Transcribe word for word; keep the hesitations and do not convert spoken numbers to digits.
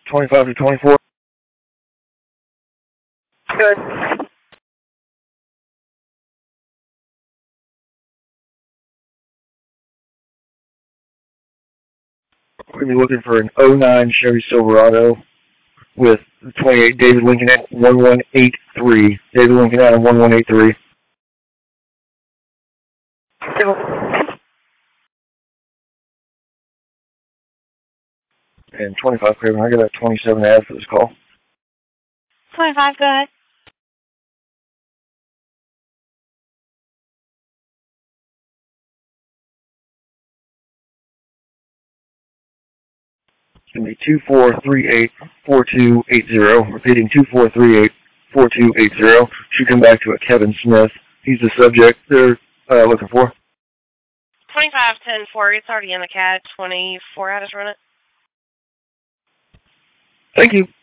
twenty-five to twenty-four. Good. We're going to be looking for an oh nine Chevy Silverado with twenty-eight David Lincoln at one one eight three. David Lincoln at one one eight three. And twenty-five, Craven. I got a twenty-seven ad for this call. twenty-five, go ahead. It's going to be two four three eight four two eight zero. Repeating two four three eight four two eight zero. Should come back to a Kevin Smith. He's the subject they're uh, looking for. twenty-five ten four. It's already in the cat. twenty-four, how does run it? Thank you.